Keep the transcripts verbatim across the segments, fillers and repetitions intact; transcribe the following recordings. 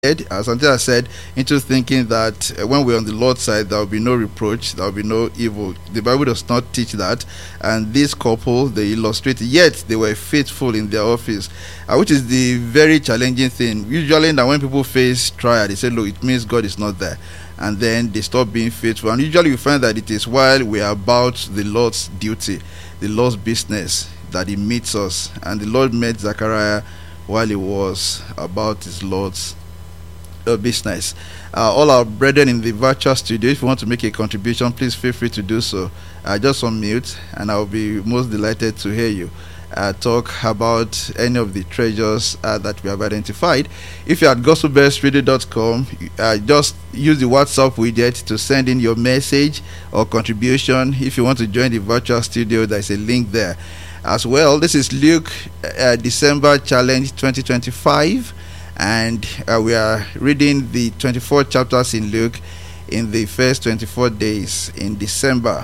as Andrea said, into thinking that uh, when we're on the Lord's side, there will be no reproach, there will be no evil. The Bible does not teach that. And this couple, they illustrate, yet they were faithful in their office, uh, which is the very challenging thing. Usually, now when people face trial, they say, look, it means God is not there. And then they stop being faithful. And usually, we find that it is while we are about the Lord's duty, the Lord's business, that He meets us. And the Lord met Zechariah while he was about his Lord's uh, business. Uh, all our brethren in the virtual studio, if you want to make a contribution, please feel free to do so. Uh, just unmute, and I'll be most delighted to hear you uh, talk about any of the treasures uh, that we have identified. If you're at gospel bells radio dot com, uh, just use the WhatsApp widget to send in your message or contribution. If you want to join the virtual studio, there's a link there as well. This is Luke uh, December Challenge twenty twenty-five, and uh, we are reading the twenty-four chapters in Luke in the first twenty-four days in December.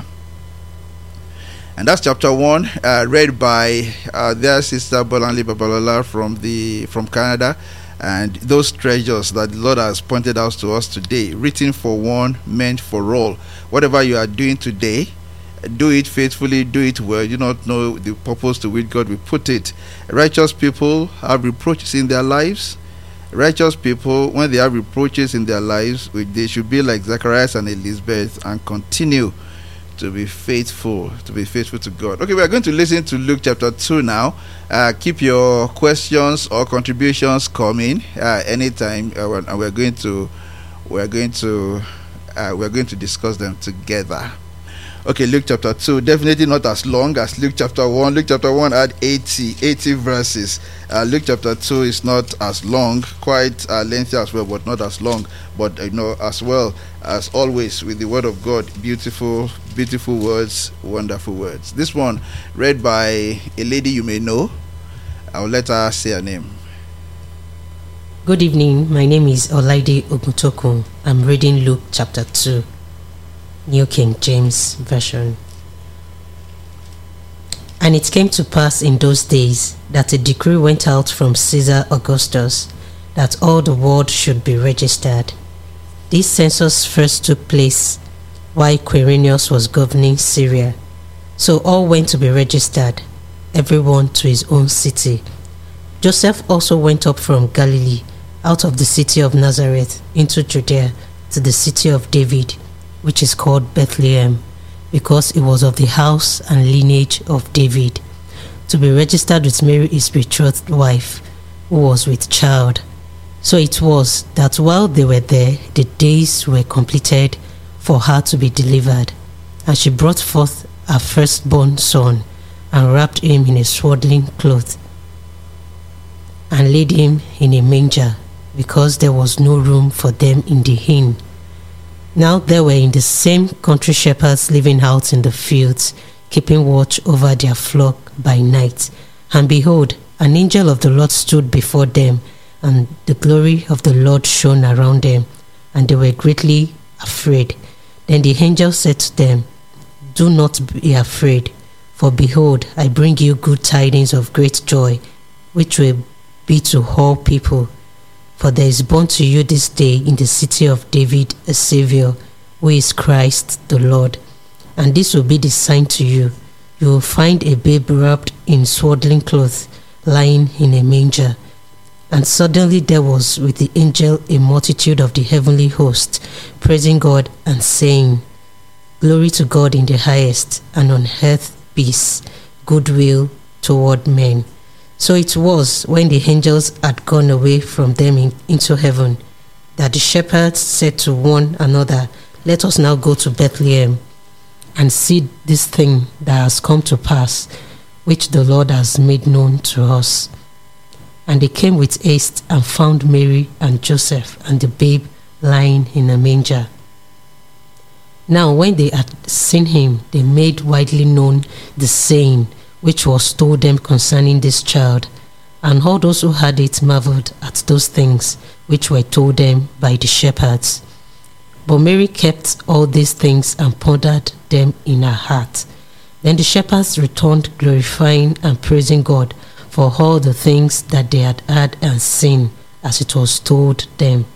And that's chapter one, uh, read by uh, their sister Bolanle Babalola from the from Canada. And those treasures that the Lord has pointed out to us today, written for one, meant for all. Whatever you are doing today, do it faithfully, do it well. You do not know the purpose to which God will put it. Righteous people have reproaches in their lives. Righteous people, when they have reproaches in their lives, they should be like Zacharias and Elizabeth and continue to be faithful, to be faithful to God. Okay, we are going to listen to Luke chapter two now. Uh, keep your questions or contributions coming uh, anytime, uh, and we're going to we're going to uh, we're going to discuss them together. Okay, Luke chapter two, definitely not as long as Luke chapter one. Luke chapter one had eighty, eighty verses. Uh, Luke chapter two is not as long, quite uh, lengthy as well, but not as long. But, you know, as well as always with the word of God, beautiful, beautiful words, wonderful words. This one, read by a lady you may know. I'll let her say her name. Good evening. My name is Olaide Ogutokun. I'm reading Luke chapter two. New King James Version. And it came to pass in those days that a decree went out from Caesar Augustus that all the world should be registered. This census first took place while Quirinius was governing Syria. So all went to be registered, everyone to his own city. Joseph also went up from Galilee, out of the city of Nazareth, into Judea, to the city of David, which is called Bethlehem, because it was of the house and lineage of David, to be registered with Mary his betrothed wife, who was with child. So it was that while they were there, the days were completed for her to be delivered. And she brought forth her firstborn son, and wrapped him in a swaddling cloth, and laid him in a manger, because there was no room for them in the inn. Now there were in the same country shepherds living out in the fields, keeping watch over their flock by night. And behold, an angel of the Lord stood before them, and the glory of the Lord shone around them, and they were greatly afraid. Then the angel said to them, Do not be afraid, for behold, I bring you good tidings of great joy, which will be to all people. For there is born to you this day in the city of David a Savior, who is Christ the Lord. And this will be the sign to you. You will find a babe wrapped in swaddling clothes, lying in a manger. And suddenly there was with the angel a multitude of the heavenly host, praising God and saying, Glory to God in the highest, and on earth peace, goodwill toward men. So it was, when the angels had gone away from them in, into heaven, that the shepherds said to one another, Let us now go to Bethlehem, and see this thing that has come to pass, which the Lord has made known to us. And they came with haste, and found Mary and Joseph, and the babe lying in a manger. Now when they had seen him, they made widely known the saying which was told them concerning this child. And all those who heard it marveled at those things which were told them by the shepherds. But Mary kept all these things and pondered them in her heart. Then the shepherds returned, glorifying and praising God for all the things that they had heard and seen, as it was told them.